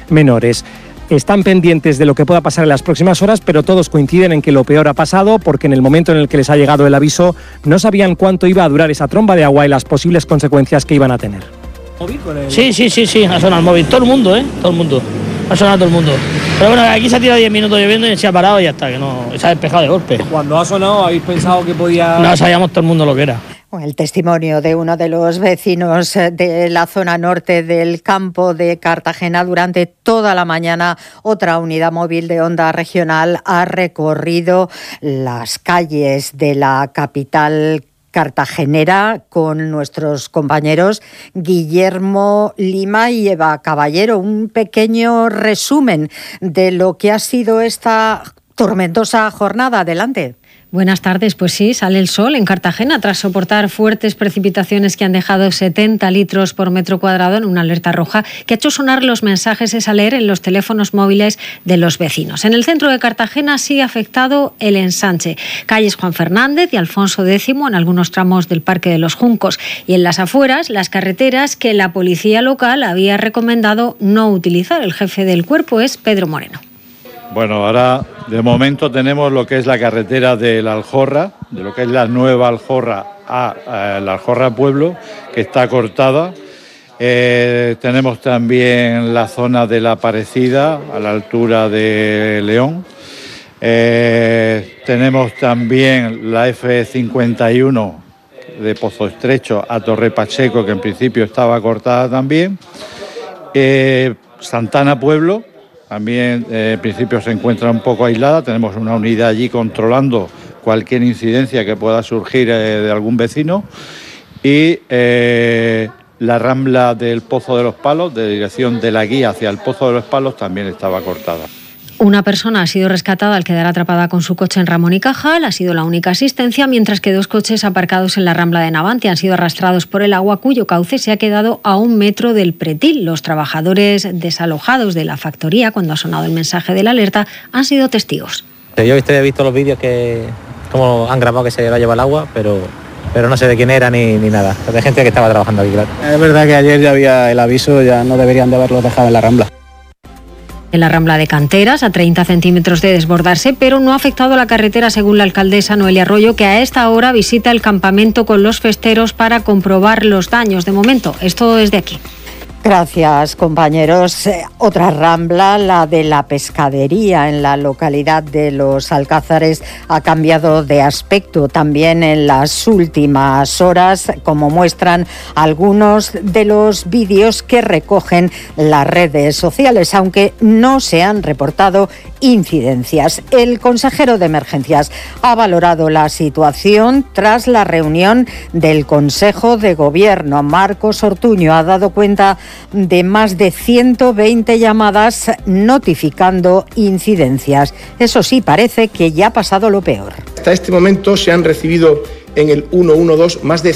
menores. Están pendientes de lo que pueda pasar en las próximas horas, pero todos coinciden en que lo peor ha pasado, porque en el momento en el que les ha llegado el aviso no sabían cuánto iba a durar esa tromba de agua y las posibles consecuencias que iban a tener. Sí, ha sonado el móvil. Todo el mundo, todo el mundo. Ha sonado todo el mundo. Pero bueno, aquí se ha tirado 10 minutos lloviendo y se ha parado y ya está, que no se ha despejado de golpe. Cuando ha sonado, ¿habéis pensado que podía...? No sabíamos todo el mundo lo que era. El testimonio de uno de los vecinos de la zona norte del campo de Cartagena. Durante toda la mañana, otra unidad móvil de Onda Regional ha recorrido las calles de la capital cartagenera con nuestros compañeros Guillermo Lima y Eva Caballero. Un pequeño resumen de lo que ha sido esta tormentosa jornada. Adelante. Buenas tardes. Pues sí, sale el sol en Cartagena tras soportar fuertes precipitaciones que han dejado 70 litros por metro cuadrado en una alerta roja que ha hecho sonar los mensajes a leer en los teléfonos móviles de los vecinos. En el centro de Cartagena sí ha afectado el ensanche. Calles Juan Fernández y Alfonso X en algunos tramos del Parque de los Juncos y en las afueras las carreteras que la policía local había recomendado no utilizar. El jefe del cuerpo es Pedro Moreno. Bueno, ahora de momento tenemos lo que es la carretera de la Aljorra, de lo que es la nueva Aljorra a la Aljorra Pueblo, que está cortada. Tenemos también la zona de la Aparecida, a la altura de León. Tenemos también la F51 de Pozo Estrecho a Torre Pacheco, que en principio estaba cortada también. Santana Pueblo. También en principio se encuentra un poco aislada, tenemos una unidad allí controlando cualquier incidencia que pueda surgir de algún vecino y la rambla del Pozo de los Palos, de dirección de la Guía hacia el Pozo de los Palos, también estaba cortada. Una persona ha sido rescatada al quedar atrapada con su coche en Ramón y Cajal, ha sido la única asistencia, mientras que 2 coches aparcados en la Rambla de Navantia han sido arrastrados por el agua, cuyo cauce se ha quedado a 1 metro del pretil. Los trabajadores desalojados de la factoría, cuando ha sonado el mensaje de la alerta, han sido testigos. Yo he visto los vídeos que como han grabado que se la lleva el agua, pero no sé de quién era ni nada. De gente que estaba trabajando aquí, claro. Es verdad que ayer ya había el aviso, ya no deberían de haberlo dejado en la Rambla. En la Rambla de Canteras, a 30 centímetros de desbordarse, pero no ha afectado a la carretera, según la alcaldesa Noelia Arroyo, que a esta hora visita el campamento con los festeros para comprobar los daños. De momento, es todo desde aquí. Gracias, compañeros. Otra rambla, la de la pescadería en la localidad de Los Alcázares, ha cambiado de aspecto también en las últimas horas, como muestran algunos de los vídeos que recogen las redes sociales, aunque no se han reportado incidencias. El consejero de Emergencias ha valorado la situación tras la reunión del Consejo de Gobierno. Marcos Ortuño ha dado cuenta de más de 120 llamadas notificando incidencias. Eso sí, parece que ya ha pasado lo peor. Hasta este momento se han recibido en el 112 más de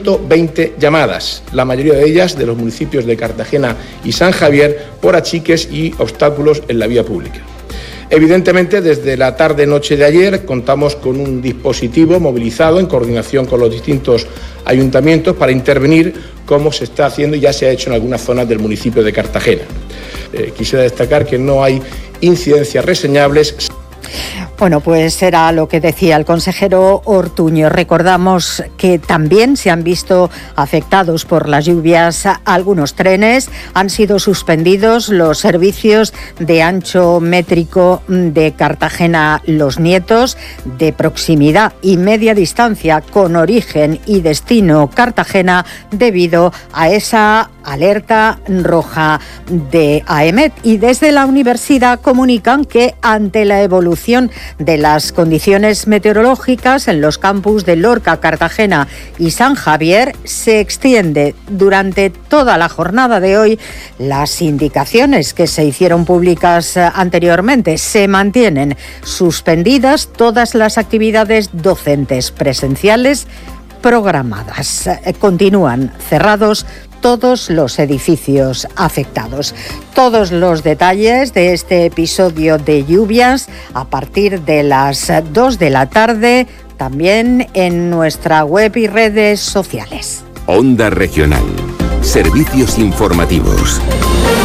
120 llamadas, la mayoría de ellas de los municipios de Cartagena y San Javier, por achiques y obstáculos en la vía pública. Evidentemente, desde la tarde-noche de ayer contamos con un dispositivo movilizado en coordinación con los distintos ayuntamientos para intervenir, como se está haciendo y ya se ha hecho en algunas zonas del municipio de Cartagena. Quisiera destacar que no hay incidencias reseñables. Bueno, pues era lo que decía el consejero Ortuño. Recordamos que también se han visto afectados por las lluvias algunos trenes. Han sido suspendidos los servicios de ancho métrico de Cartagena Los Nietos, de proximidad y media distancia con origen y destino Cartagena, debido a esa alerta roja de AEMET. Y desde la universidad comunican que ante la evolución de las condiciones meteorológicas en los campus de Lorca, Cartagena y San Javier, se extiende durante toda la jornada de hoy las indicaciones que se hicieron públicas anteriormente. Se mantienen suspendidas todas las actividades docentes presenciales programadas. Continúan cerrados todos los edificios afectados. Todos los detalles de este episodio de lluvias a partir de las 2 de la tarde, también en nuestra web y redes sociales. Onda Regional. Servicios informativos.